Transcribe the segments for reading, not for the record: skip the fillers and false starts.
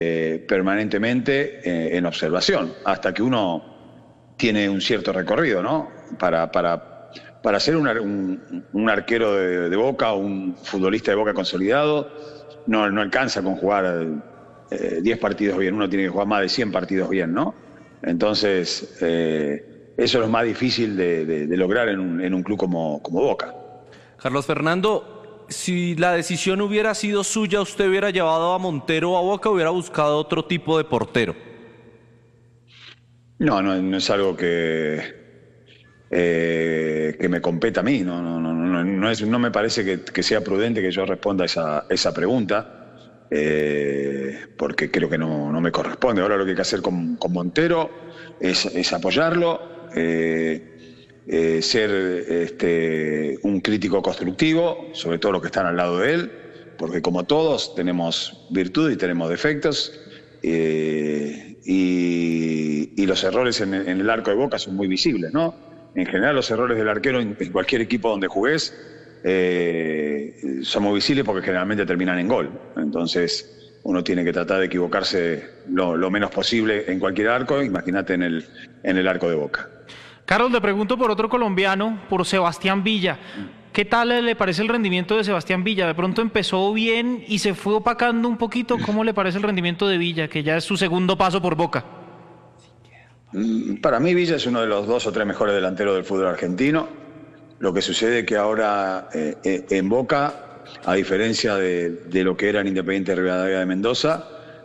permanentemente en observación, hasta que uno tiene un cierto recorrido, ¿no? Para ser un arquero de Boca o un futbolista de Boca consolidado, no alcanza con jugar 10 partidos bien, uno tiene que jugar más de 100 partidos bien, ¿no? Entonces, eso es lo más difícil de lograr en un club como Boca. Carlos Fernando, si la decisión hubiera sido suya, ¿usted hubiera llevado a Montero a Boca o hubiera buscado otro tipo de portero? No es algo que me compete a mí. No me parece que sea prudente que yo responda esa pregunta, porque creo que no me corresponde. Ahora lo que hay que hacer con Montero es apoyarlo, ser un crítico constructivo, sobre todo los que están al lado de él, porque como todos tenemos virtudes y tenemos defectos, y los errores en el arco de Boca son muy visibles, ¿no? En general los errores del arquero en cualquier equipo donde jugués son muy visibles porque generalmente terminan en gol. Entonces uno tiene que tratar de equivocarse lo menos posible en cualquier arco, imagínate en el arco de Boca. Carlos, le pregunto por otro colombiano, por Sebastián Villa. ¿Qué tal le parece el rendimiento de Sebastián Villa? De pronto empezó bien y se fue opacando un poquito. ¿Cómo le parece el rendimiento de Villa, que ya es su segundo paso por Boca? Para mí Villa es uno de los 2 o 3 mejores delanteros del fútbol argentino. Lo que sucede es que ahora en Boca, a diferencia de lo que era en Independiente Rivadavia de Mendoza,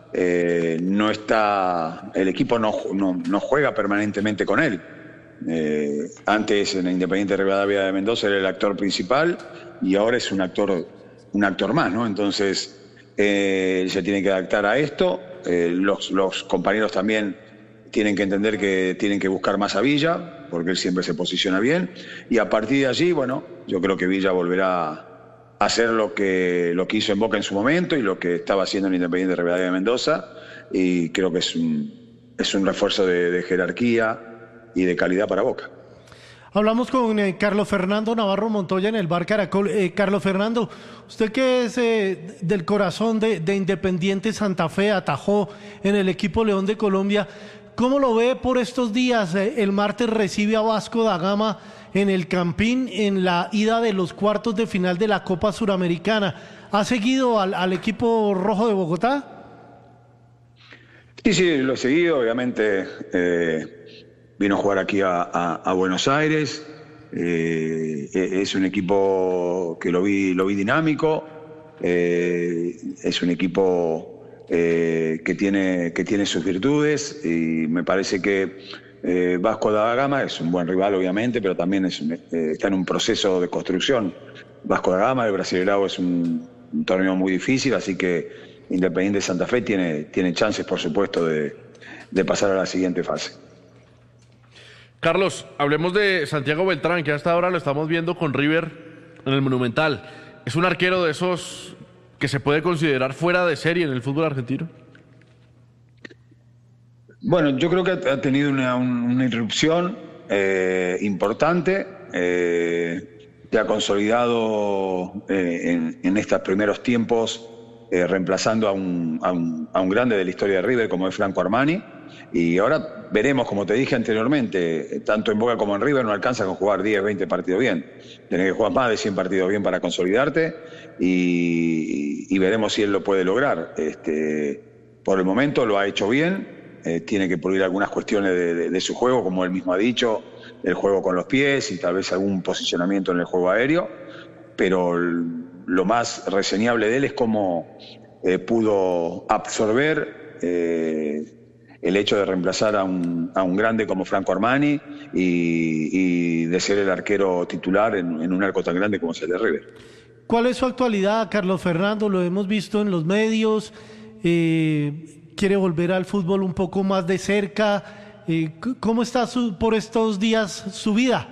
el equipo no juega permanentemente con él. Antes en Independiente Rivadavia de Mendoza era el actor principal y ahora es un actor más, ¿no? Entonces él se tiene que adaptar a esto. Los compañeros también tienen que entender que tienen que buscar más a Villa, porque él siempre se posiciona bien, y a partir de allí, bueno, yo creo que Villa volverá a hacer lo que hizo en Boca en su momento y lo que estaba haciendo en Independiente Rivadavia de Mendoza, y creo que es un refuerzo de jerarquía y de calidad para Boca. Hablamos con Carlos Fernando Navarro Montoya en el Bar Caracol. Carlos Fernando, usted que es del corazón de Independiente Santa Fe, atajó en el equipo León de Colombia, ¿cómo lo ve por estos días? El martes recibe a Vasco da Gama en el Campín en la ida de los cuartos de final de la Copa Suramericana. ¿Ha seguido al equipo rojo de Bogotá? Sí, lo he seguido, obviamente. Vino a jugar aquí a Buenos Aires. Es un equipo que lo vi dinámico. Es un equipo que tiene sus virtudes, y me parece que Vasco da Gama es un buen rival, obviamente, pero también está en un proceso de construcción. Vasco da Gama, el Brasileirao, es un torneo muy difícil, así que Independiente Santa Fe tiene chances, por supuesto, de pasar a la siguiente fase. Carlos, hablemos de Santiago Beltrán, que hasta ahora lo estamos viendo con River en el Monumental. ¿Es un arquero de esos que se puede considerar fuera de serie en el fútbol argentino? Bueno, yo creo que ha tenido una irrupción importante, que ha consolidado en estos primeros tiempos, reemplazando a un grande de la historia de River como es Franco Armani. Y ahora veremos, como te dije anteriormente, tanto en Boca como en River no alcanza con jugar 10, 20 partidos bien. Tenés que jugar más de 100 partidos bien para consolidarte, y veremos si él lo puede lograr. Por el momento lo ha hecho bien, tiene que pulir algunas cuestiones de su juego, como él mismo ha dicho, el juego con los pies y tal vez algún posicionamiento en el juego aéreo, pero lo más reseñable de él es cómo pudo absorber el hecho de reemplazar a un grande como Franco Armani y de ser el arquero titular en un arco tan grande como es el de River. ¿Cuál es su actualidad, Carlos Fernando? Lo hemos visto en los medios, quiere volver al fútbol un poco más de cerca. ¿Cómo está por estos días su vida?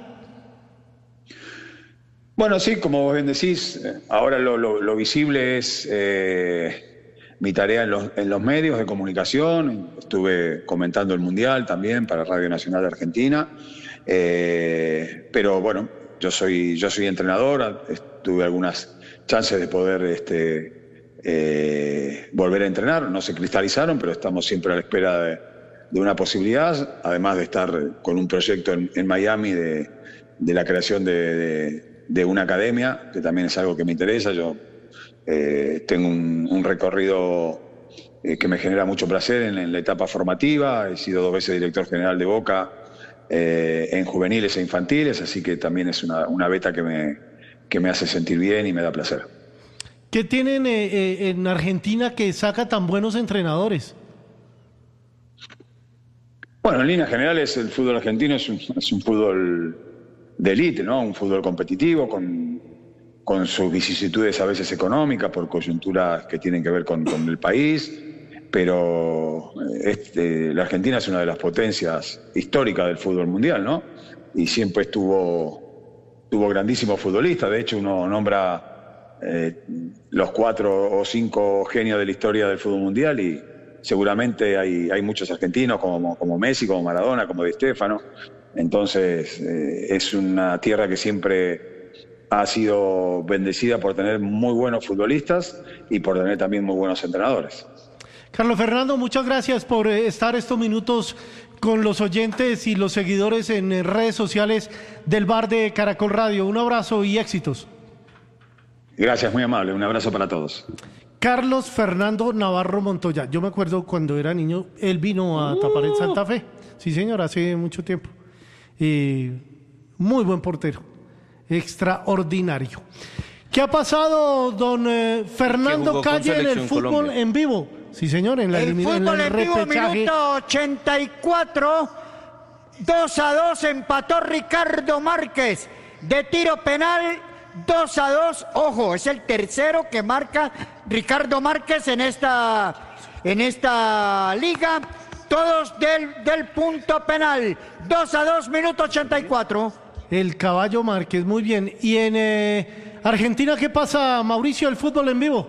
Bueno, sí, como vos bien decís, ahora lo visible es mi tarea en los medios de comunicación. Estuve comentando el Mundial también para Radio Nacional de Argentina, pero bueno, yo soy entrenador, tuve algunas chances de poder volver a entrenar. No se cristalizaron, pero estamos siempre a la espera de una posibilidad, además de estar con un proyecto en Miami de la creación de una academia, que también es algo que me interesa. Yo tengo un recorrido que me genera mucho placer en la etapa formativa. He sido 2 veces director general de Boca en juveniles e infantiles, así que también es una beta que me hace sentir bien y me da placer. ¿Qué tienen en Argentina que saca tan buenos entrenadores? Bueno, en líneas generales el fútbol argentino es un fútbol de élite, ¿no? Un fútbol competitivo con sus vicisitudes a veces económicas por coyunturas que tienen que ver con el país, pero la Argentina es una de las potencias históricas del fútbol mundial, ¿no? Y siempre tuvo grandísimos futbolistas. De hecho, uno nombra los 4 o 5 genios de la historia del fútbol mundial y seguramente hay muchos argentinos como Messi, como Maradona, como Di Stéfano. Entonces es una tierra que siempre ha sido bendecida por tener muy buenos futbolistas y por tener también muy buenos entrenadores. Carlos Fernando, muchas gracias por estar estos minutos con los oyentes y los seguidores en redes sociales del bar de Caracol Radio. Un abrazo y éxitos. Gracias, muy amable. Un abrazo para todos. Carlos Fernando Navarro Montoya. Yo me acuerdo cuando era niño, él vino a tapar en Santa Fe. Sí, señor, hace mucho tiempo. Muy buen portero. Extraordinario. ¿Qué ha pasado, don Fernando Calle, en el fútbol Colombia en vivo? Sí, señor, en el fútbol en vivo, minuto 84, 2-2, empató Ricardo Márquez de tiro penal, 2-2. Ojo, es el tercero que marca Ricardo Márquez en esta liga. Todos del punto penal. 2-2, minuto 84. El Caballo Márquez, muy bien. ¿Y en Argentina qué pasa, Mauricio, el fútbol en vivo?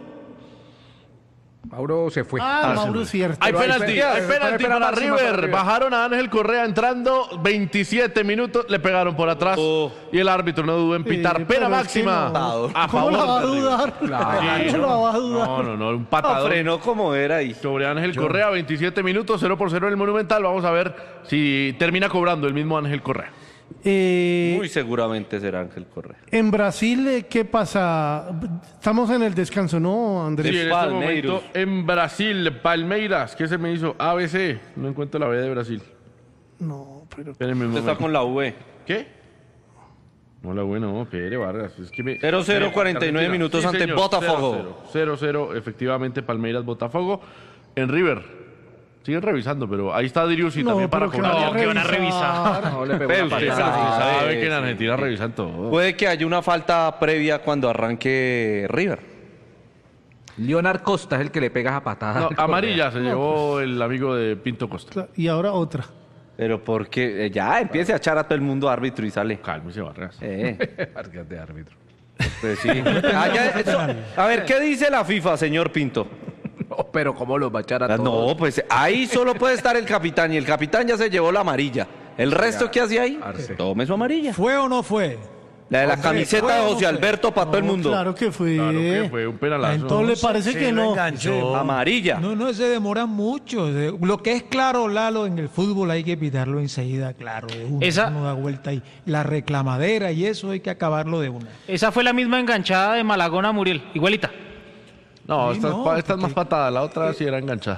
Mauro se fue. Mauro es cierto. Hay penalti para River. Bajaron a Ángel Correa entrando 27 minutos, le pegaron por atrás y el árbitro no dudó en pitar pena máxima. ¿Cómo la va a dudar? ¿Cómo la va a dudar? No, un patadón. Frenó como era ahí. Sobre Ángel Correa, 27 minutos, 0-0 en el Monumental. Vamos a ver si termina cobrando el mismo Ángel Correa. Muy seguramente será Ángel Correa. En Brasil, ¿qué pasa? Estamos en el descanso, ¿no, Andrés? Sí, en este momento en Brasil, Palmeiras, ¿qué se me hizo? ABC, no encuentro la B de Brasil. No, pero... Usted está con la V. ¿Qué? No, la V no, Pere Vargas. Es que 0-0, 49 minutos sí, ante señor, Botafogo. 0-0, efectivamente, Palmeiras, Botafogo. En River. Siguen revisando, pero ahí está Driussi también para cobrar. No, que van a revisar. No, le pegó Pero una usted patada. Sabe que en Argentina revisan todo. Puede que haya una falta previa cuando arranque River. Leonard Costa es el que le pega a patada. No, amarilla se llevó el amigo de Pinto Costa. Y ahora otra. Pero porque ya empiece a echar a todo el mundo árbitro y sale. Cálmese, Vargas. Vargas de árbitro. Pues sí. A ver, ¿qué dice la FIFA, señor Pinto? No, pero ¿cómo los va a echar a todos? No, pues ahí solo puede estar el capitán y el capitán ya se llevó la amarilla. ¿El resto qué hacía ahí? Tome su amarilla. ¿Fue o no fue? La de la camiseta de José Alberto para todo el mundo. Claro que fue. Claro que fue un penalazo. Entonces le parece que no. Amarilla. No, se demoran mucho. Lo que es claro, Lalo, en el fútbol hay que pitarlo enseguida, claro. Uno da vuelta y la reclamadera y eso hay que acabarlo de una. Esa fue la misma enganchada de Malagón a Muriel, igualita. No, Sí, esta es más patada, la otra sí era enganchada.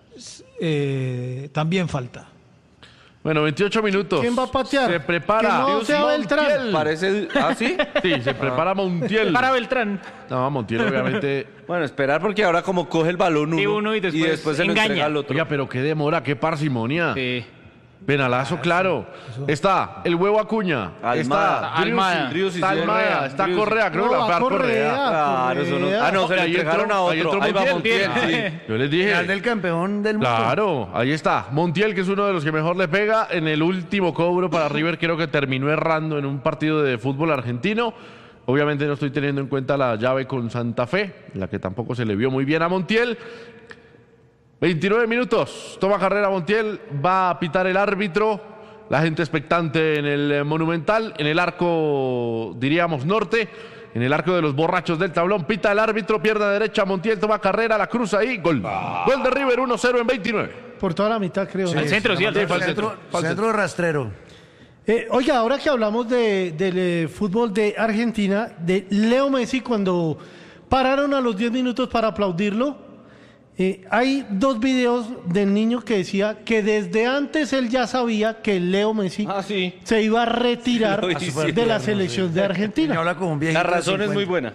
También falta. Bueno, 28 minutos. ¿Quién va a patear? Se prepara. Que no sea Beltrán. Montiel. Parece... ¿Ah, sí? Sí, se prepara Montiel. Para Beltrán. No, Montiel obviamente... Bueno, esperar porque ahora como coge el balón uno y después se lo engaña. entrega al otro. Oiga, pero qué demora, qué parsimonia. Sí. Penalazo, claro. Está el huevo Acuña. Almada. Almada. Driussi, Está Almada. Está Driussi. Correa. Creo que No, la va a pegar Correa. Claro, eso no... Ah, no, se le Ahí entregaron entró- a ahí otro. entró Ahí va Montiel. Montiel, sí. Yo les dije. del campeón del mundo. Claro, ahí está. Montiel, que es uno de los que mejor le pega. En el último cobro para River, creo que terminó errando en un partido de fútbol argentino. Obviamente no estoy teniendo en cuenta la llave con Santa Fe, la que tampoco se le vio muy bien a Montiel. 29 minutos. Toma carrera Montiel. Va a pitar el árbitro. La gente expectante en el Monumental, en el arco, diríamos, norte. en el arco de los borrachos del tablón. Pita el árbitro, pierna derecha, Montiel toma carrera, la cruza ahí, gol. Gol de River, 1-0 en 29. Por toda la mitad, creo. Al centro, sí, al Centro rastrero. Oiga, ahora que hablamos del fútbol de Argentina, de Leo Messi, cuando pararon a los 10 minutos para aplaudirlo, hay 2 videos del niño que decía que desde antes él ya sabía que Leo Messi se iba a retirar de la selección de Argentina. Habla como un viejito. La razón es muy buena.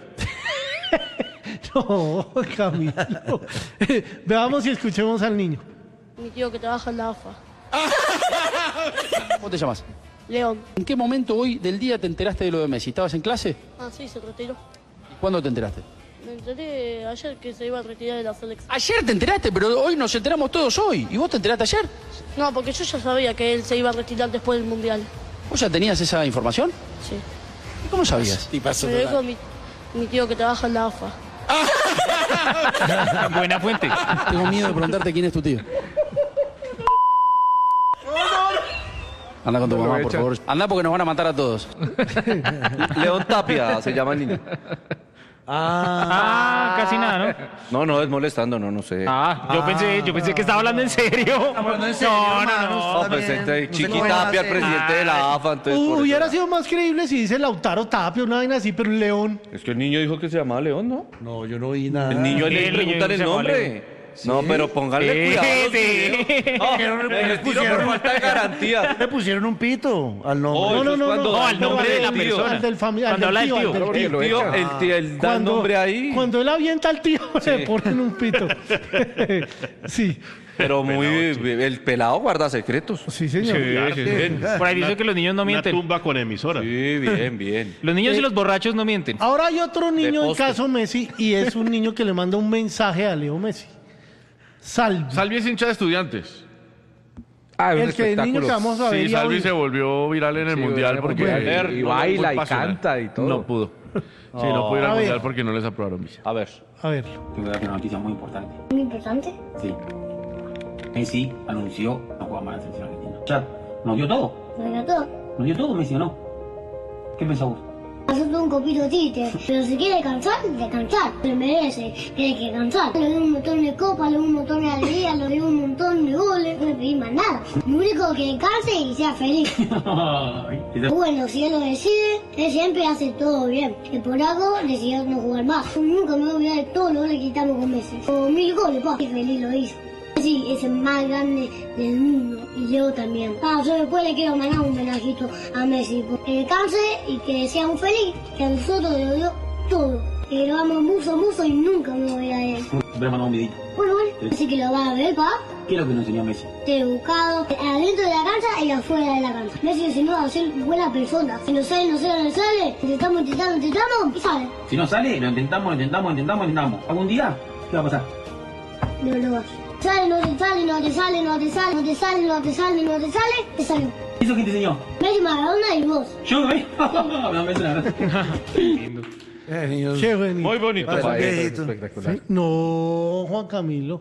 No, Camilo. Veamos y escuchemos al niño. Mi tío que trabaja en la AFA. ¿Cómo te llamas? León. ¿En qué momento hoy del día te enteraste de lo de Messi? ¿Estabas en clase? Ah, sí, se retiró. ¿Y cuándo te enteraste? Me enteré ayer que se iba a retirar de la selección. Ayer te enteraste, pero hoy nos enteramos todos hoy. ¿Y vos te enteraste ayer? No, porque yo ya sabía que él se iba a retirar después del Mundial. ¿Vos ya tenías esa información? Sí. ¿Y cómo sabías? Me dijo mi tío que trabaja en la AFA. Buena fuente. Tengo miedo de preguntarte quién es tu tío. Anda con tu mamá, por favor. Anda porque nos van a matar a todos. León Tapia se llama el niño. Casi nada, ¿no? No, es molestando, no sé. Yo pensé que estaba hablando en serio. No, pues Chiqui Tapia, el presidente de la AFA. Entonces, Hubiera sido más creíble si dice Lautaro Tapia, una vaina así, pero León. Es que el niño dijo que se llamaba León, ¿no? No, yo no vi nada. El niño le preguntan el nombre. ¿Sí? No, pero pónganle cuidado. Les pusieron por falta de garantía. Le pusieron un pito al nombre. No, al nombre de la persona. Al del familiar. Cuando habla del tío. El da el nombre ahí. Cuando él avienta al tío, le ponen un pito. Sí. Pero el pelado guarda secretos. Sí, señor. Por ahí dice que los niños no mienten. Una tumba con emisora. Sí, bien. Los niños y los borrachos no mienten. Ahora hay otro niño en caso Messi y es un niño que le manda un mensaje a Leo Messi. Salvi es hincha de Estudiantes. El que el niño que vamos a ver. Sí, Salvi se volvió viral en el Mundial porque y baila y canta y todo. No pudo. Sí, no pudo ir al Mundial porque no les aprobaron visa. A ver. Tengo una noticia muy importante. ¿Muy importante? Sí. Messi anunció no juega más en la selección argentina. O sea, nos dio todo. ¿Nos dio todo? ¿Nos dio todo, Messi o no? ¿Qué pensás vos? Hacer un copito triste, pero si quiere cansar, se merece, tiene que cansar. Le doy un montón de copas, le doy un montón de alegría, le doy un montón de goles, no le pedí más nada. Lo único que canse y sea feliz. Bueno, si él lo decide, él siempre hace todo bien. Que por algo decidió no jugar más. Nunca me voy a olvidar de todo lo que le quitamos con Messi. Como 1000 goles, pa. Qué feliz lo hizo. Sí, es el más grande del mundo y yo también. Yo después le quiero mandar un menajito a Messi. Que descanse y que sea un feliz, que a nosotros le dio todo. Que lo amo mucho y nunca me voy a ir. Te voy a mandar un videito. Bueno, así que lo va a ver, pa. ¿Qué es lo que nos enseñó Messi? Ser educado, adentro de la cancha y afuera de la cancha. Messi enseñó a ser buena persona. Si no sale, intentamos y sale. Si no sale, lo intentamos. ¿Algún día? ¿Qué va a pasar? No lo vas. No te sale, te salió. ¿Eso quién te enseñó? Messi, Maradona y vos. ¿Yo? No, Messi, la verdad. Qué bonito. Muy bonito. Espectacular. No, Juan Camilo.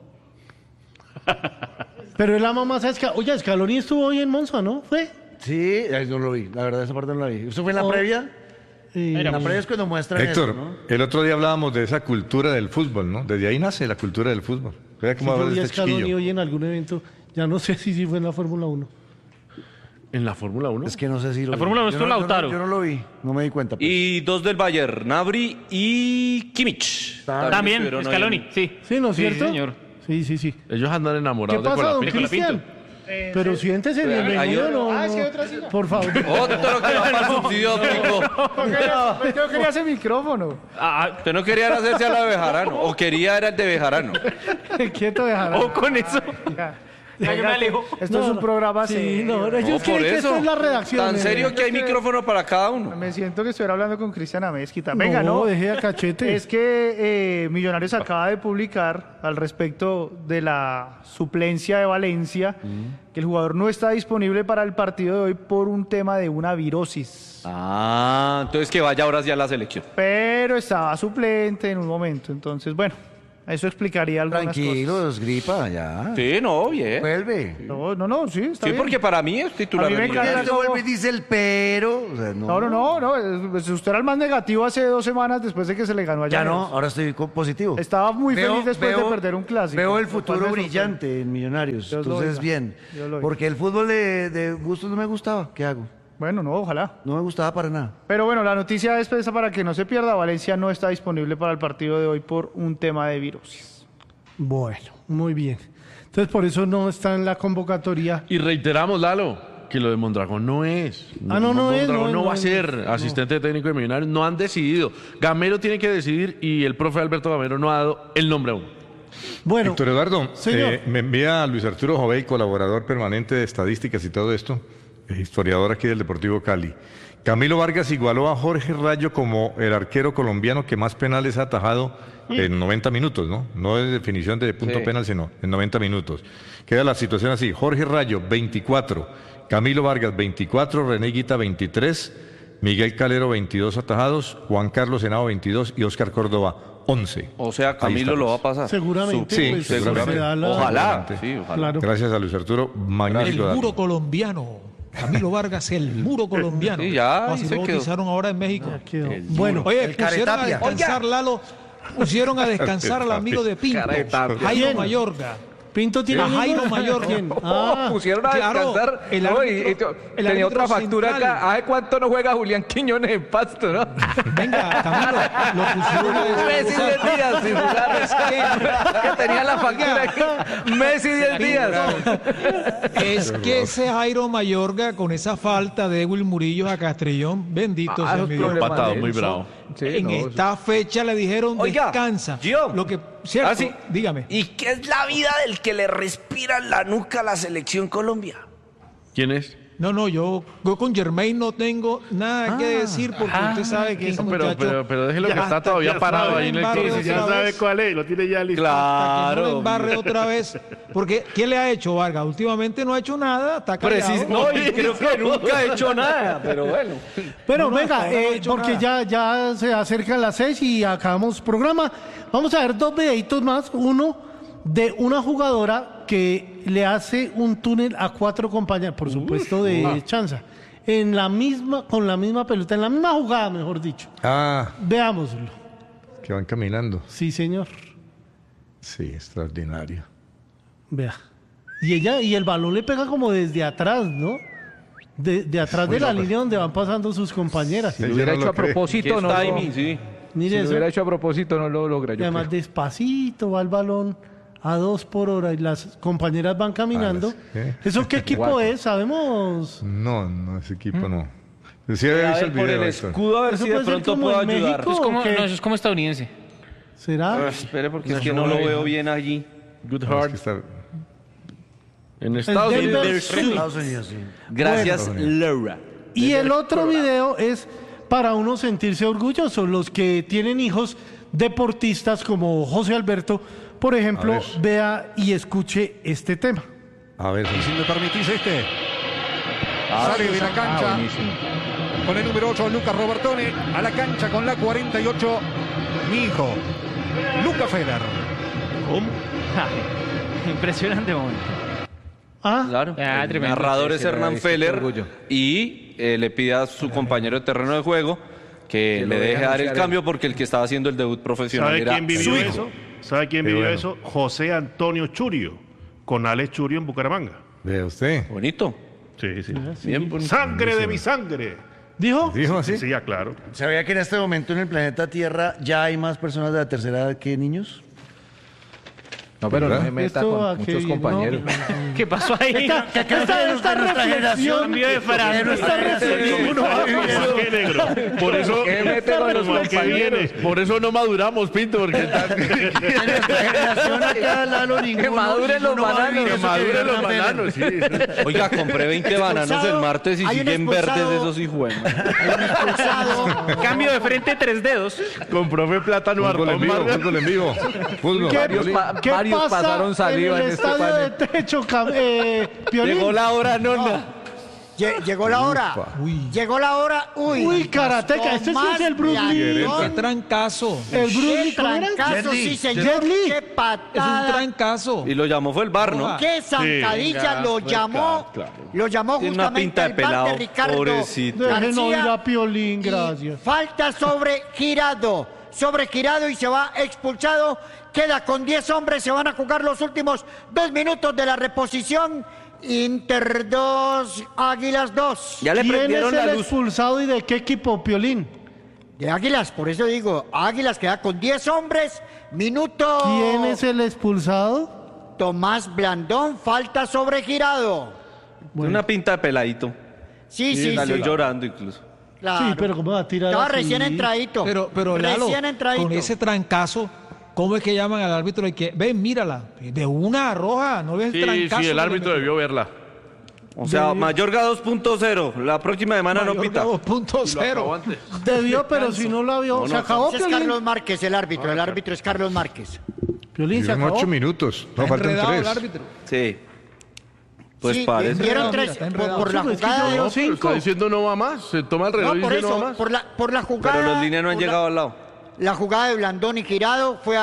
Pero él ama más a Scaloni. Oye, Scaloni estuvo hoy en Monza, ¿no? ¿Fue? Sí, no lo vi. La verdad, esa parte no la vi. ¿Eso fue en la previa? En la previa es cuando muestran Héctor, eso, ¿no? el otro día hablábamos de esa cultura del fútbol, ¿no? Desde ahí nace la cultura del fútbol. Vea cómo habla de este Scaloni chiquillo. hoy en algún evento, ya no sé si fue en la Fórmula 1. ¿En la Fórmula 1? Es que no sé si lo La Fórmula 1 estuvo Lautaro. Yo no lo vi, no me di cuenta. Pues. Y 2 del Bayern, Gnabry y Kimmich. También, Scaloni, sí. Sí, ¿no es cierto? Sí, señor. Sí. Ellos andan ¿Qué enamorados de pasa, don Colapinto. Cristian? Pero siéntese bienvenido, ¿no? es que hay otra silla. Por favor. Otro que va para el subsidio óptico. Yo quería ese micrófono. Usted no quería hacerse a la de Bejarano, o quería era el de Bejarano. Quieto, Bejarano. O con eso. Ya que me alejo. Esto es un programa serio. Ellos creen que esto es la redacción. Tan serio que hay micrófono para cada uno. Me siento que estuviera hablando con Cristian Amezquita. Venga, ¿no? Deje a cachete. Es que Millonarios acaba de publicar al respecto de la suplencia de Valencia, que el jugador no está disponible para el partido de hoy por un tema de una virosis. Entonces que vaya ahora sí a la selección. Pero estaba suplente en un momento. Entonces, bueno, Eso explicaría algunas cosas. Tranquilos, gripa, ya. Sí, no, bien. Vuelve. No, sí, está bien. Sí, porque para mí es titular. A mí me de encanta Usted vuelve y dice el pero. O sea, no. Pues usted era el más negativo hace 2 semanas después de que se le ganó a ya Llaneros. no, ahora estoy positivo. Estaba muy feliz después de perder un clásico. Veo el futuro brillante en Millonarios. Dios lo Entonces, oiga. bien. Dios lo oiga. Porque el fútbol de Bustos no me gustaba. ¿Qué hago? Bueno, no, ojalá. No me gustaba para nada. Pero bueno, la noticia es esa para que no se pierda. Valencia no está disponible para el partido de hoy por un tema de virosis. Bueno, muy bien. Entonces, por eso no está en la convocatoria. Y reiteramos, Lalo, que lo de Mondragón no es. No Mondragón no va a es. ser asistente técnico de Millonarios. No han decidido. Gamero tiene que decidir y el profe Alberto Gamero no ha dado el nombre aún. Bueno, Víctor Eduardo, señor. me envía Luis Arturo Jovey, colaborador permanente de estadísticas y todo esto, historiador aquí del Deportivo Cali. Camilo Vargas igualó a Jorge Rayo como el arquero colombiano que más penales ha atajado en 90 minutos, ¿no? No es definición de punto penal, sino en 90 minutos. Queda la situación así: Jorge Rayo, 24, Camilo Vargas, 24, René Guita, 23, Miguel Calero, 22 atajados, Juan Carlos Henao, 22 y Óscar Córdoba, 11. O sea, Camilo lo va a pasar. Seguramente. Sí, pues, seguramente. se da la- Ojalá. Sí, ojalá. Claro. Gracias a Luis Arturo, El magnífico dato. muro colombiano. Camilo Vargas, el muro colombiano. Sí, ya, Así ahí se lo quedó. bautizaron ahora en México. Bueno, Oye, El pusieron a Caretapia. descansar, Lalo. Pusieron a descansar al amigo de Pinto, Jairo ¿Quién? Mayorga. Pinto tiene A amigos? Jairo Mayorga. ¿Quién? Ah, Pusieron a claro, descansar. el No, árbitro- el tenía árbitro otra factura central. acá. ¿Hace cuánto no juega Julián Quiñones en Pasto, no? Venga, Camilo, lo pusieron a Messi 10 días sin jugar. Que tenía la factura aquí. Messi 10 días. Es que ese Jairo Mayorga, con esa falta de Edwin Murillo a Castrillón, bendito sea mi Dios. Empatado, muy bravo. Sí, En no, esta fecha le dijeron Oiga, descansa. Gio. Lo que, cierto, sí. dígame. ¿Y qué es la vida del que le respira en la nuca a la selección Colombia? ¿Quién es? No, yo con Germain no tengo nada que decir porque usted sabe que ese muchacho... Pero déjelo que está todavía parado ahí en el embarre club. otra Ya vez. cuál es, lo tiene ya listo. Hasta que no le embarre otra vez. Porque, ¿qué le ha hecho Vargas? Últimamente no ha hecho nada, está callado. No, y creo que nunca ha hecho nada, pero bueno. pero No, venga, hasta ahora no ha hecho porque ya se acercan las 6 y acabamos programa. Vamos a ver 2 videitos más. Uno de una jugadora que le hace un túnel a 4 compañeros, por supuesto de Chanza, con la misma pelota, en la misma jugada, mejor dicho. Veámoslo. Que van caminando. Sí, señor. Sí, extraordinario. Vea. Y el balón le pega como desde atrás, ¿no? De atrás de la línea donde van pasando sus compañeras. Si lo hubiera hecho a propósito, no. Timing, sí. Mire Si lo eso. hubiera hecho a propósito, no lo logra. Y Yo además creo. despacito va el balón a 2 por hora y las compañeras van caminando. ¿qué? ¿Eso qué equipo es? ¿Sabemos? No, ese equipo no. Sí había visto el por video. el Héctor. escudo a ver ¿Eso si de puede ser pronto como puedo en ayudar. México? Es como, ¿O qué? no, eso es como estadounidense. ¿Será? Espere, porque es que no lo veo bien allí. Good No, es Heart. que está- En Estados Denver Unidos. Sioux. Estados Unidos, sí. Gracias, Bueno. Laura. Y el otro video es para uno sentirse orgulloso. Los que tienen hijos deportistas como José Alberto, por ejemplo, A ver. vea y escuche este tema. A ver, Si me permitís sale de la cancha con el número 8 Lucas Robertone, a la cancha con la 48 mi hijo Luca Feller. Impresionante momento. Claro. Ah, El tremendo. narrador es Sí, Hernán sí, Feller orgullo. y le pide a su compañero de terreno de juego que Que le lo deje deje dar el anunciar cambio porque el que estaba haciendo el debut profesional ¿Sabe era quién vivió su hijo. eso? ¿Sabe quién Qué vivió bueno. eso? José Antonio Churio, con Alex Churio en Bucaramanga. vea usted. Bonito. Sí, sí. Bien bonito. Sangre de mi sangre. ¿Dijo? ¿Dijo así? Sí, ya, claro. ¿Sabía que en este momento en el planeta Tierra ya hay más personas de la tercera edad que niños? No, pero no ¿Verdad? me meta Esto con a qué muchos viene, compañeros. ¿Qué pasó ahí? Esta reflexión Cambio de frase. esta reflexión- Uno va a pensar que negro. Por eso, ¿Qué mete con los como el que compañeros? viene. Por eso no maduramos, Pinto, porque Generación acá, Lalo, ninguno. Que maduren los ninguno va a vivir bananos. que eso maduren vivió los Hernán Feller. bananos. Sí. Oiga, compré 20 bananos el martes y Hay un siguen verdes expulsado. esos hijos. Cambio de frente 3 dedos. Con profe Plátano Fútbol en Artón vivo, Vargas. fútbol en vivo. Fútbol. ¿Qué Varios pasa pasaron saliva en en el este estadio panel. de techo, Piolín? Llegó la hora nona. Llegó la hora. Llegó la hora. Uy, karateca, este sí es el Bruce Lee. ¡Qué trancazo! El Bruce Lee, ¡Qué trancazo, sí, señor! Jet Li. ¡Qué patada! Es un trancazo. Y lo llamó fue el VAR, ¿no? ¡Qué zancadilla! Lo llamó Tiene una pinta justamente de el VAR pelado, de Ricardo pobrecito. Dejen oír García. a Piolín, gracias. Falta sobre Girado y se va expulsado. Queda con 10 hombres, se van a jugar los últimos 2 minutos de la reposición. Inter 2, Águilas 2. Ya le ¿Quién es prendieron la el luz. expulsado y de qué equipo, Piolín? De Águilas, por eso digo, Águilas queda con 10 hombres, minuto... ¿Quién es el expulsado? Tomás Blandón, falta sobre Girado. Una pinta de peladito. Sí. Salió llorando incluso. Claro. Sí, pero ¿cómo va a tirar Estaba así? recién entradito. Pero Lalo, recién entradito. con ese trancazo, ¿cómo es que llaman al árbitro y que, ven, mírala, de una roja, no ves el trancazo? Sí, el árbitro debió verla. O sea, Mayorga 2.0. La próxima semana no pita. 2.0. Debió, pero si no la vio, se acabó, Ese es Piolín. Carlos Márquez, el árbitro. El árbitro es Carlos Márquez. Piolín, se Llevan acabó. 8 minutos. No, faltan Enredado el 3. árbitro. Sí. Pues Sí, parece. dieron Mira, 3 está enredado. por la Sí, pues, es que jugada. yo veo No, pero está diciendo no va más. Se toma el reloj No, y por dice no va eso, más. por la jugada. Pero los líneas no han por la- llegado al lado. La jugada de Blandón y Girado fue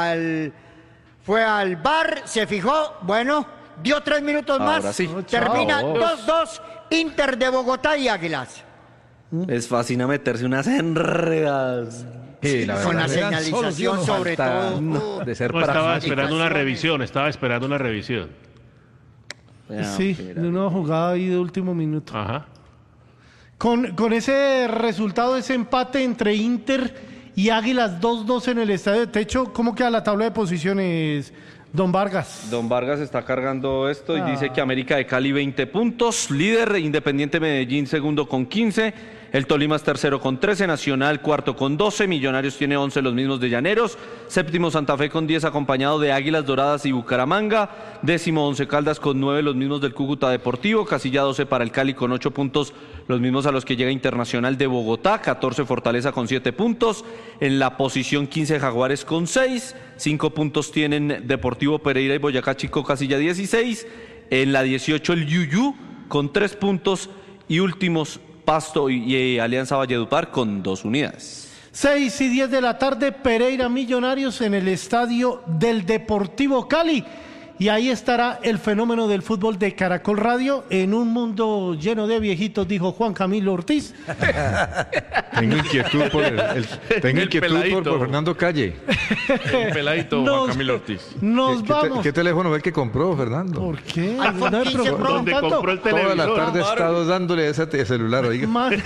al VAR, se fijó, bueno, dio 3 minutos Ahora más. sí. Termina Chao. 2-2, Inter de Bogotá y Águilas. Les fascina meterse unas enredadas. Con la señalización sobre todo. De ser No, estaba pragmático. esperando una revisión. Sí, de una jugada ahí de último minuto. Ajá. Con ese resultado, ese empate entre Inter y Águilas 2-2 en el Estadio de Techo, ¿cómo queda la tabla de posiciones, don Vargas? Don Vargas está cargando esto y dice que América de Cali 20 puntos, líder Independiente Medellín segundo con 15, el Tolima es tercero con 13, Nacional cuarto con 12, Millonarios tiene 11, los mismos de Llaneros, séptimo Santa Fe con 10 acompañado de Águilas Doradas y Bucaramanga, décimo Once Caldas con 9, los mismos del Cúcuta Deportivo, casilla 12 para el Cali con 8 puntos, los mismos a los que llega Internacional de Bogotá, 14 Fortaleza con 7 puntos, en la posición 15 Jaguares con 6, 5 puntos tienen Deportivo Pereira y Boyacá Chico, casilla 16, en la 18 el Yuyú con 3 puntos y últimos Pasto y Alianza Valledupar con 2 unidades. 6 y 10 de la tarde, Pereira Millonarios en el estadio del Deportivo Cali. Y ahí estará el fenómeno del fútbol de Caracol Radio en un mundo lleno de viejitos, dijo Juan Camilo Ortiz. Tengo inquietud por Fernando Calle. El peladito Juan Camilo Ortiz. Nos vamos. ¿Qué teléfono fue el que compró, Fernando? ¿Por qué? iPhone 15 Pro. Donde compró el Toda televisor. la tarde he estado dándole ese celular, oiga.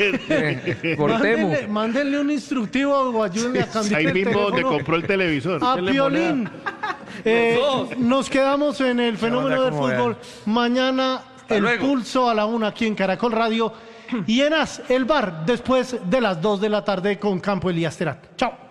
Mándenle un instructivo o ayúdenle a cambiar Ahí el mismo donde teléfono compró el televisor. a Denle Piolín. Nos quedamos en el fenómeno del fútbol. Mañana el luego. pulso a la 1 aquí en Caracol Radio y en AS, el bar después de las 2 de la tarde con Campo Elías Terán. Chao.